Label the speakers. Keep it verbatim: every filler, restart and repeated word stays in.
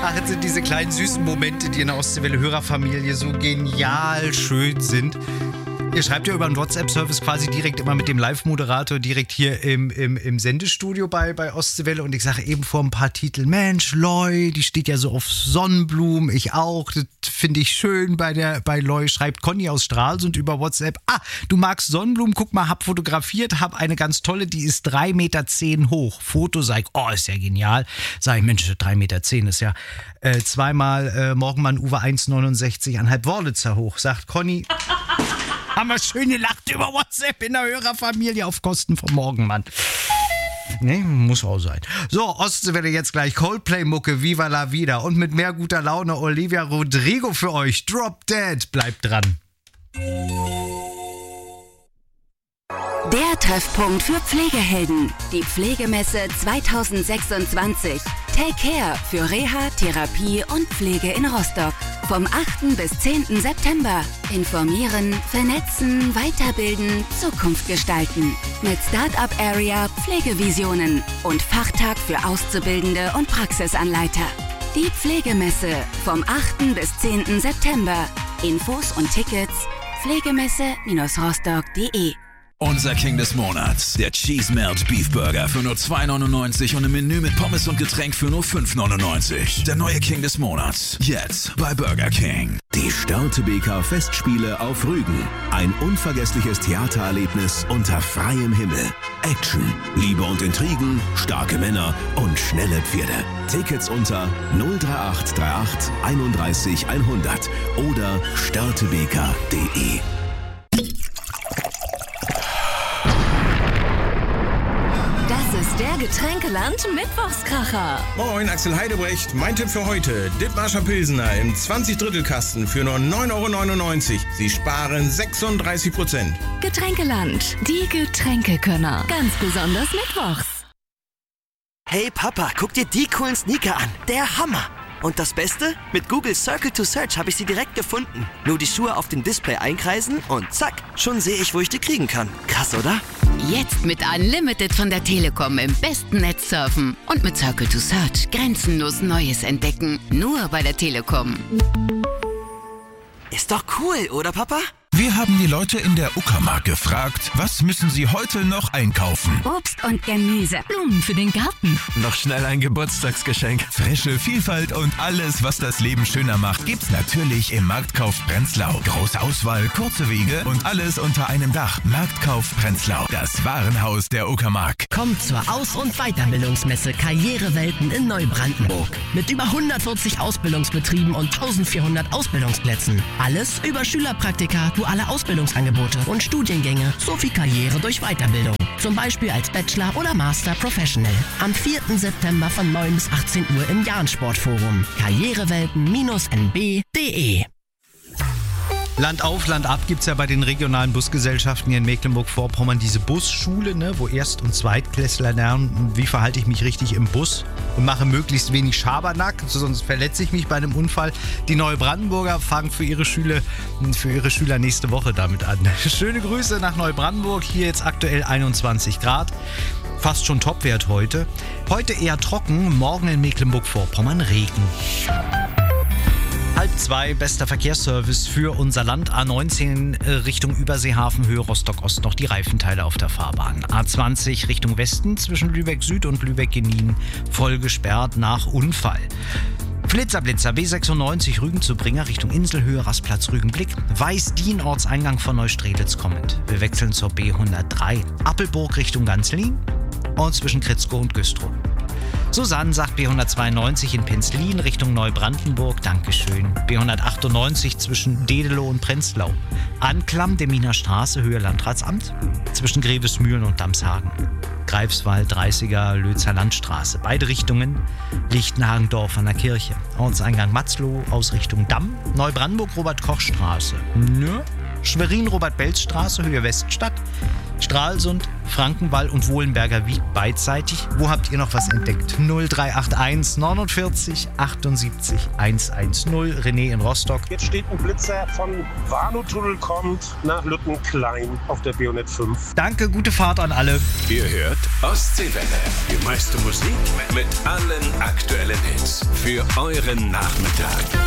Speaker 1: Ach, jetzt sind diese kleinen süßen Momente, die in der Ostseewelle-Hörerfamilie so genial schön sind. Ihr schreibt ja über einen WhatsApp-Service quasi direkt immer mit dem Live-Moderator direkt hier im, im, im Sendestudio bei, bei Ostseewelle. Und ich sage eben vor ein paar Titeln, Mensch, Loi, die steht ja so auf Sonnenblumen, ich auch. Das finde ich schön bei der bei Loi. Schreibt Conny aus Stralsund über WhatsApp. Ah, du magst Sonnenblumen? Guck mal, hab fotografiert, hab eine ganz tolle, die ist drei Meter zehn hoch. Foto, sag ich, oh, ist ja genial. Sag ich, Mensch, drei Meter zehn ist ja äh, zweimal äh, Morgenmann Uwe eins Komma neunundsechzig Anhalb Wörlitzer hoch. Sagt Conny... Haben wir schön gelacht über WhatsApp in der Hörerfamilie auf Kosten vom Morgenmann. Nee, muss auch sein. So, Ostseewelle jetzt gleich Coldplay-Mucke, Viva la Vida. Und mit mehr guter Laune Olivia Rodrigo für euch. Drop Dead. Bleibt dran.
Speaker 2: Der Treffpunkt für Pflegehelden. Die Pflegemesse zwanzig sechsundzwanzig. Take Care für Reha, Therapie und Pflege in Rostock. Vom achten bis zehnten September. Informieren, vernetzen, weiterbilden, Zukunft gestalten. Mit Start-up Area, Pflegevisionen und Fachtag für Auszubildende und Praxisanleiter. Die Pflegemesse vom achten bis zehnten September. Infos und Tickets pflegemesse rostock punkt de.
Speaker 3: Unser King des Monats, der Cheese Melt Beef Burger für nur zwei neunundneunzig und ein Menü mit Pommes und Getränk für nur fünf neunundneunzig. Der neue King des Monats, jetzt bei Burger King.
Speaker 4: Die Störtebeker Festspiele auf Rügen. Ein unvergessliches Theatererlebnis unter freiem Himmel. Action, Liebe und Intrigen, starke Männer und schnelle Pferde. Tickets unter null drei acht drei acht einunddreißig hundert oder störtebeker punkt de.
Speaker 2: Das ist der Getränkeland Mittwochskracher.
Speaker 5: Moin, Axel Heidebrecht. Mein Tipp für heute: Dithmarscher Pilsener im zwanzig Drittel Kasten für nur neun Euro neunundneunzig. Sie sparen sechsunddreißig Prozent.
Speaker 2: Getränkeland, die Getränkekönner. Ganz besonders mittwochs.
Speaker 6: Hey Papa, guck dir die coolen Sneaker an. Der Hammer. Und das Beste? Mit Google Circle to Search habe ich sie direkt gefunden. Nur die Schuhe auf dem Display einkreisen und zack, schon sehe ich, wo ich die kriegen kann. Krass, oder?
Speaker 2: Jetzt mit Unlimited von der Telekom im besten Netz surfen. Und mit Circle to Search grenzenlos Neues entdecken. Nur bei der Telekom.
Speaker 6: Ist doch cool, oder Papa?
Speaker 3: Wir haben die Leute in der Uckermark gefragt, was müssen sie heute noch einkaufen?
Speaker 2: Obst und Gemüse. Blumen für den Garten.
Speaker 4: Noch schnell ein Geburtstagsgeschenk.
Speaker 3: Frische Vielfalt und alles, was das Leben schöner macht, gibt's natürlich im Marktkauf Prenzlau. Große Auswahl, kurze Wege und alles unter einem Dach. Marktkauf Prenzlau, das Warenhaus der Uckermark.
Speaker 7: Kommt zur Aus- und Weiterbildungsmesse Karrierewelten in Neubrandenburg. Mit über hundertvierzig Ausbildungsbetrieben und eintausendvierhundert Ausbildungsplätzen. Alles über Schülerpraktika, duale Ausbildungsangebote und Studiengänge sowie Karriere durch Weiterbildung. Zum Beispiel als Bachelor oder Master Professional. Am vierten September von neun bis achtzehn Uhr im Jahn-Sportforum. Karrierewelten N B punkt de.
Speaker 1: Land auf, Land ab gibt es ja bei den regionalen Busgesellschaften hier in Mecklenburg-Vorpommern diese Busschule, ne, wo Erst- und Zweitklässler lernen, wie verhalte ich mich richtig im Bus und mache möglichst wenig Schabernack, sonst verletze ich mich bei einem Unfall. Die Neubrandenburger fangen für ihre Schüler, für ihre Schüler nächste Woche damit an. Schöne Grüße nach Neubrandenburg, hier jetzt aktuell einundzwanzig Grad. Fast schon Topwert heute. Heute eher trocken, morgen in Mecklenburg-Vorpommern Regen. Halb zwei, bester Verkehrsservice für unser Land. A neunzehn Richtung Überseehafen, Höhe Rostock-Ost, noch die Reifenteile auf der Fahrbahn. A zwanzig Richtung Westen zwischen Lübeck Süd und Lübeck-Genin voll gesperrt nach Unfall. Flitzer-Blitzer, B sechsundneunzig Rügen zu Bringer Richtung Inselhöhe, Rastplatz Rügenblick. Weiß-Dien, Ortseingang von Neustrelitz kommend. Wir wechseln zur B hundertdrei. Appelburg Richtung Ganzlin und zwischen Kritzko und Güstrow. Susanne sagt B hundertzweiundneunzig in Penzlin Richtung Neubrandenburg, Dankeschön. B hundertachtundneunzig zwischen Dedelow und Prenzlau. Anklam, Deminer Straße, Höhe Landratsamt, zwischen Grevesmühlen und Damshagen. Greifswald, dreißiger, Lötzer Landstraße. Beide Richtungen, Lichtenhagen-Dorf an der Kirche. Ortseingang Matzlow, Ausrichtung Damm, Neubrandenburg, Robert-Koch-Straße. Nö. Schwerin-Robert-Belz-Straße, Höhe Weststadt, Stralsund, Frankenwall und Wohlenberger Wieg beidseitig. Wo habt ihr noch was entdeckt? null drei acht eins neunundvierzig achtundsiebzig hundertzehn. René in Rostock.
Speaker 8: Jetzt steht ein Blitzer von Warnow-Tunnel kommt nach Lüttenklein auf der B hundertfünf.
Speaker 1: Danke, gute Fahrt an alle.
Speaker 4: Ihr hört Ostseewelle. Die meiste Musik mit allen aktuellen Hits für euren Nachmittag.